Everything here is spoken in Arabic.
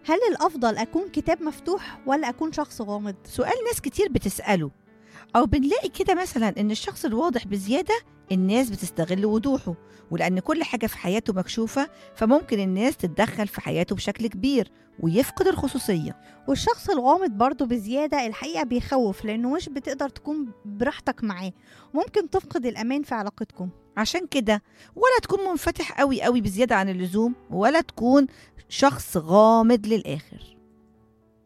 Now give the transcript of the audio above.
هل الأفضل أكون كتاب مفتوح ولا أكون شخص غامض؟ سؤال ناس كتير بتسأله، أو بنلاقي كده مثلا إن الشخص الواضح بزيادة الناس بتستغل وضوحه، ولأن كل حاجة في حياته مكشوفة فممكن الناس تتدخل في حياته بشكل كبير ويفقد الخصوصية. والشخص الغامض برضو بزيادة الحقيقة بيخوف، لأنه مش بتقدر تكون براحتك معاه، ممكن تفقد الأمان في علاقتكم. عشان كده ولا تكون منفتح قوي بزيادة عن اللزوم، ولا تكون شخص غامض للآخر.